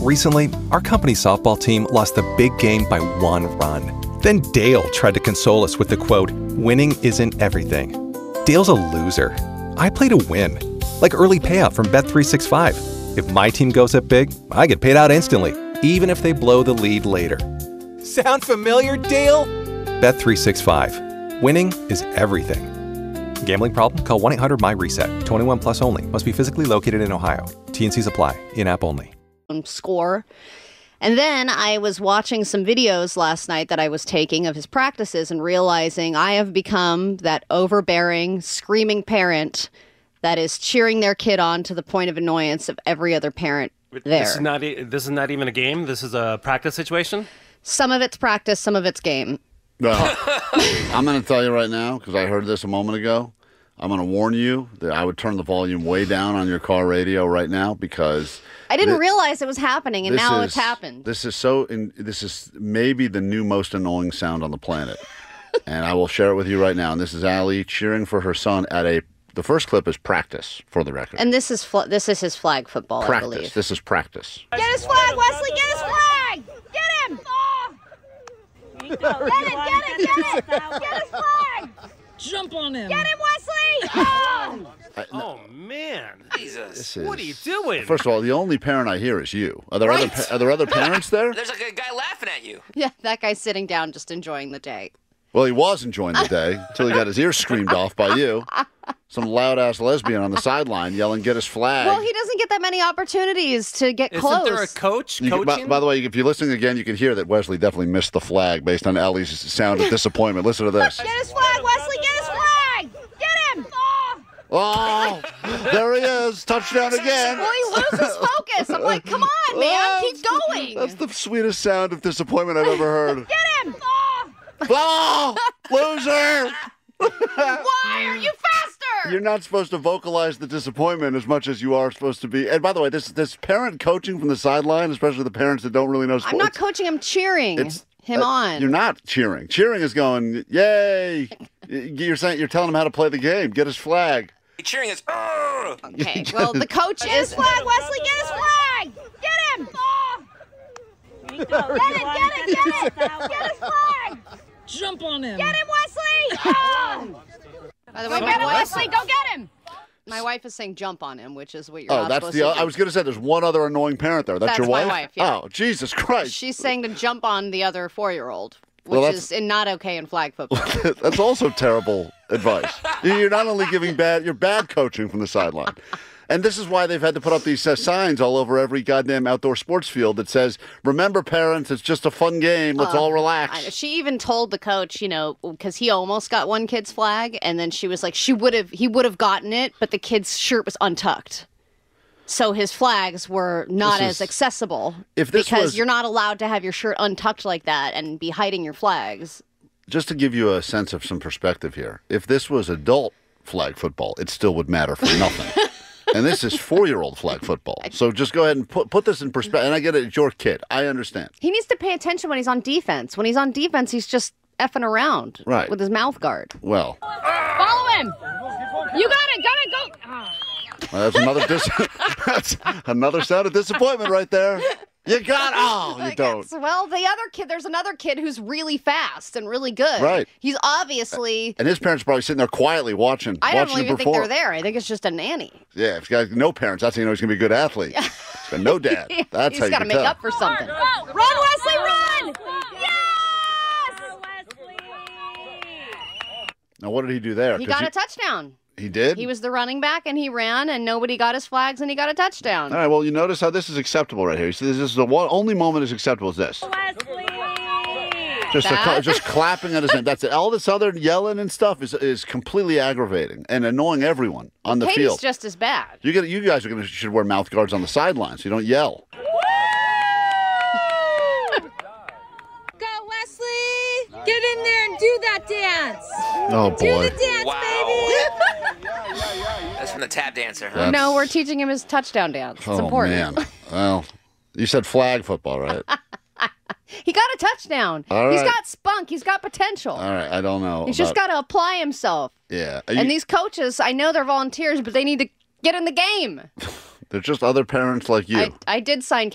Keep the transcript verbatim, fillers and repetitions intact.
Recently, our company's softball team lost the big game by one run. Then Dale tried to console us with the quote, "Winning isn't everything." Dale's a loser. I play to win, like early payout from Bet three sixty-five. If my team goes up big, I get paid out instantly, even if they blow the lead later. Sound familiar, Dale? Bet three sixty-five. Winning is everything. Gambling problem? Call one eight hundred M Y reset. twenty-one plus only. Must be physically located in Ohio. T and Cs apply. In-app only. Score. And then I was watching some videos last night that I was taking of his practices and realizing I have become that overbearing, screaming parent that is cheering their kid on to the point of annoyance of every other parent there. This is not, this is not even a game? This is a practice situation? Some of it's practice, some of it's game. Well, I'm going to tell you right now, because I heard this a moment ago, I'm going to warn you that I would turn the volume way down on your car radio right now because I didn't th- realize it was happening, and now is, it's happened. This is so. In, this is maybe the new most annoying sound on the planet, and I will share it with you right now. And this is Allie cheering for her son at a. The first clip is practice, for the record. And this is fl- this is his flag football, practice. I believe. This is practice. Get his flag, Wesley! Get his flag! Get him! Oh. Get it! Get it! Get it! Get his flag! Jump on him! Get him, Wesley! Oh. I, no, Oh, man. Jesus. What are you doing? First of all, the only parent I hear is you. Are there Right. other pa- are there other parents there? There's like a guy laughing at you. Yeah, that guy's sitting down just enjoying the day. Well, he was enjoying the day until he got his ears screamed off by you. Some loud-ass lesbian on the sideline yelling, "Get his flag." Well, he doesn't get that many opportunities to get Isn't close. there a coach You can- coaching? by, by the way, if you're listening again, you can hear that Wesley definitely missed the flag based on Ellie's sound of disappointment. Listen to this. Get his flag, Wesley! Get his flag! Get him! Oh. Oh, there he is. Touchdown again. Well, he loses focus. I'm like, come on, man, Oh, keep going. That's the sweetest sound of disappointment I've ever heard. Get him! Oh. Oh, loser. Why are you faster? You're not supposed to vocalize the disappointment as much as you are supposed to be. And by the way, this this parent coaching from the sideline, especially the parents that don't really know sports. I'm not coaching him, cheering It's him uh, on. You're not cheering. Cheering is going, yay! You're saying you're telling him how to play the game. Get his flag. Cheering is, "Arr!" Okay, well, the coach Get his is... flag, Wesley! Get his flag! Get him! Oh. Get it! Get it! Get it! Get his flag! Jump on him! Get him, Wesley! Oh. By the way, Go my get him, wife, Wesley! Go get him! my wife is saying jump on him, which is what you're Oh, not that's supposed the. to I do. was going to say there's one other annoying parent there. That's, That's your my wife. wife, yeah. Oh, Jesus Christ! She's saying to jump on the other four-year-old, which Well, that's- is not okay in flag football. That's also terrible advice. You're not only giving bad, you're bad coaching from the sideline. And this is why they've had to put up these uh, signs all over every goddamn outdoor sports field that says, "Remember, parents, it's just a fun game. Let's all I know. relax." She even told the coach, you know, because he almost got one kid's flag, and then she was like, she would have, he would have gotten it, but the kid's shirt was untucked. So his flags were not This as is- accessible If this because was- you're not allowed to have your shirt untucked like that and be hiding your flags. Just to give you a sense of some perspective here, if this was adult flag football, it still would matter for nothing. And this is four-year-old flag football. So just go ahead and put put this in perspective. And I get it, it's your kid. I understand. He needs to pay attention when he's on defense. When he's on defense, he's just effing around Right. with his mouth guard. Well, Follow him! You got it! Got it! Go! Oh. well, that's another dis- that's another sound of disappointment right there. You got oh, you Like, don't. it's- Well, the other kid, there's another kid who's really fast and really good. Right. He's obviously. And his parents are probably sitting there quietly watching, I don't watching even him think perform. they're there. I think it's just a nanny. Yeah, if he's got no parents, that's how you know he's gonna be a good athlete. He's got no dad. That's He's how you got to can make tell. up for something. Run, Wesley, run! Yes! Now, what did he do there? He 'Cause got a touchdown. He did. He was the running back, and he ran, and nobody got his flags, and he got a touchdown. All right. Well, you notice how this is acceptable right here. So this is the one only moment is acceptable is this. Wesley! Just a, That? just clapping at his name. That's it. All this other yelling and stuff is is completely aggravating and annoying everyone on the Katie's field. just as bad. You get you guys are gonna should wear mouth guards on the sidelines so you don't yell. Go, Wesley! Get in there and do that dance! Oh Do boy. the dance, Wow. baby! That's from the tap dancer, huh? That's- No, we're teaching him his touchdown dance. It's oh important. man. Well, you said flag football, right? He got a touchdown. All He's right. got spunk. He's got potential. All right. I don't know. He's just about- got to apply himself. Yeah. Are And you- these coaches, I know they're volunteers, but they need to get in the game. They're just other parents like you. I, I did sign